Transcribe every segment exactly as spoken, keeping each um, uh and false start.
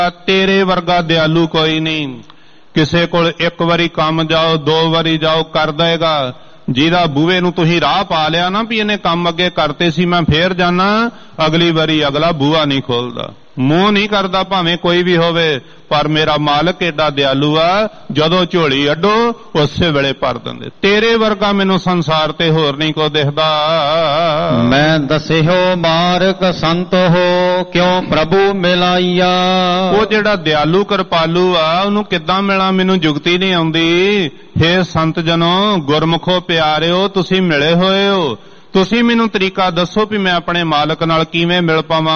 तेरे वर्गा दयालु कोई नहीं। किसे कोल एक वारी काम जाओ, दो वारी जाओ, कर देगा। जिहदा बूहे नूं तुसीं राह पा लिया ना भी इहने काम अगे करते सी, मैं फेर जाना, अगली वारी अगला बूहा नहीं खोलदा, मूँह नहीं करदा, भावें कोई भी होवे। पर मेरा मालक एडा दयालु आ, जदों झोली अड्डो उसे वेले भर दिंदे। तेरे वर्गा मैनूं संसार ते होर नहीं को दिखदा। मैं दसिहो मार्ग संत हो, क्यों प्रभु मिलाइया। वो जेड़ा दयालु कृपालु आ, उहनूं किद्दां मिलां, मैनूं जुगती नहीं आउंदी। हे संत जनो, गुरमुखो प्यारिओ, तुसीं मिले होए हो, तुसीं मैनूं तरीका दसो भी मैं अपने मालक नाल किवें मिल पावां।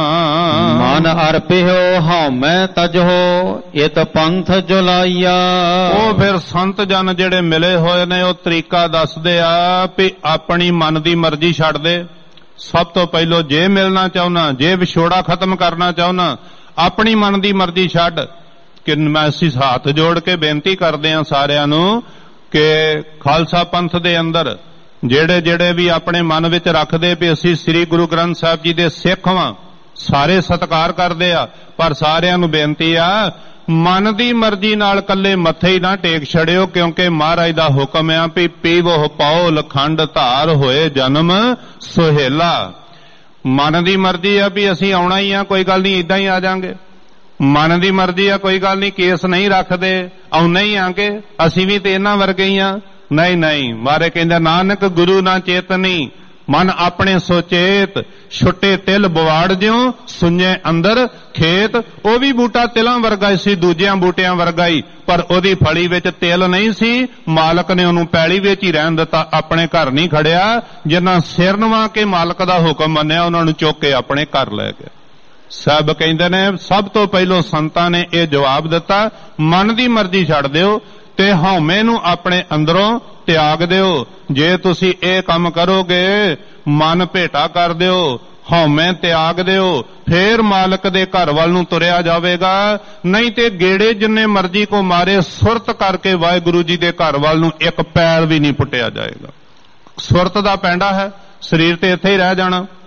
मन अर्पिहो हाँ मैं तजहो, इत पंथ जुलाइया। ਉਹ फिर संत जन जेड़े मिले होए ने ਉਹ तरीका दसदे आ भी अपनी मन की मर्जी छड्ड दे। सब तो पहलो जे मिलना चाहना, जे विछोड़ा खत्म करना चाहना, अपनी मन की मर्जी छड्ड। कि मैं असीं हाथ जोड़ के बेनती करते हैं सारिਆਂ ਨੂੰ कि खालसा पंथ दे अंदर ਜਿਹੜੇ ਜਿਹੜੇ भी अपने मन विच रखदे भी असीं श्री गुरु ग्रंथ साहिब जी दे सिख वां, सारे सत्कार करदे आ, पर सारिਆਂ ਨੂੰ बेनती आ मन की मर्जी नाल कल्ले मथे ही ना टेक छड़ियो, क्योंकि महाराज दा हुक्म आ भी पीवो पाओ लखंड धार होए जन्म सुहेला। मन की मर्जी आ भी असीं आउणा ही आ, कोई गल नहीं इदां ही आ जांगे। मन की मर्जी आ, कोई गल नहीं केस नहीं रखदे, आउणे ही आंगे, असीं भी ते इन्हां वर्गे ही आ। नहीं नहीं, मारे कहंदे नानक गुरु ना चेतनी, मन अपने सोचेत, छुट्टे तिल बवाड़ ज्यों सुने अंदर खेत। वो भी बूटा तिलां वर्गा सी, दूजियां बूटियां वर्गा ही, पर ओदी फली विच तिल नहीं सी। मालक ने उहनूं पैली विच ही रहन दिता, अपने घर नहीं खड़िया। जिन्हां सिर नवा के मालक दा हुक्म मन्निया, उहनां नूं चुक के अपने घर लै गए। सब कहंदे ने सब तो पहलों संतां ने यह जवाब दिता, मन की मर्जी छड्ड दिओ ते हौमे नूं अपने अंदरों त्याग दिओ। जे तुसीं इह काम करोगे, मन भेटा कर दिओ, हौमे त्याग दिओ, फिर मालक दे घर वल नूं तुरिया जावेगा। नहीं ते गेड़े जिन्ने मर्जी को मारे, सुरत करके वाहिगुरू जी दे घर वल नूं एक पैर भी नहीं पुट्टिया जाएगा। सुरत दा पैंडा है, शरीर ते इत्थे ही रह जाना।